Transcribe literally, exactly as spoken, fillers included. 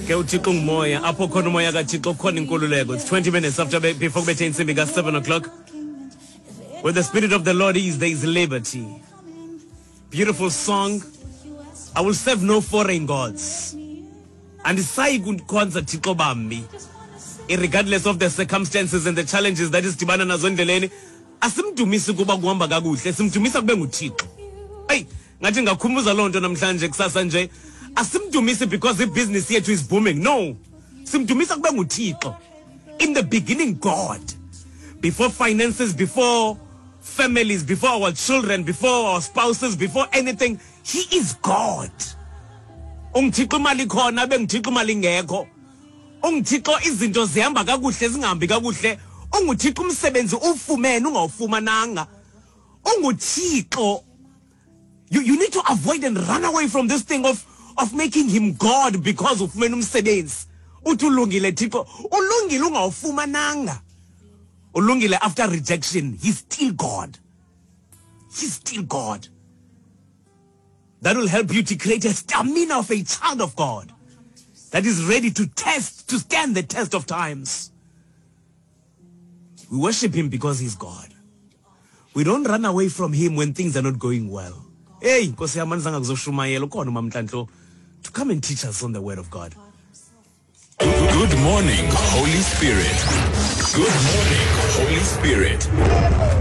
ke uthixo ngumoya apho khona umoya kathixo khona inkululeko. It's twenty minutes after be- before bethe insimbi ka seven o'clock. Where the spirit of the Lord is, there is liberty. Beautiful song. I will serve no foreign gods. And isayi kunkhonza thixo bami. Regardless of the circumstances and the challenges that is dibana nazo endleleni, asimdumisi kuba kuhamba kakuhle, simdumisa kube nguthixo. Hey, ngathi ngakhumbuza loo nto namhlanje kusasa nje. Asimdumisi because the business yethu is booming. No. Simdumisa kube nguthixo. In the beginning, God. Before finances, before families, before our children, before our spouses, before anything, He is God. Ungithixo imali khona bengithixo imali ngekho. Ungithixo izinto zihamba kakuhle zingahambi kakuhle. Ungithixo umsebenzi ufumene ungawufumananga. Ungithixo. You, you need to avoid and run away from this thing of, of making him God because of ufumene umsebenzi. Uthi ulungile thixo. Ulungile ungawufumananga. Ulungile after rejection. He's still God. He's still God. That will help you to create a stamina of a child of God that is ready to test, to stand the test of times. We worship him because he's God. We don't run away from him when things are not going well. Hey, Nkosi yami sanga kuzoshumayela ukhona uMamhlanhlo to come and teach us on the word of God. Good morning, Holy Spirit. Good morning, Holy Spirit.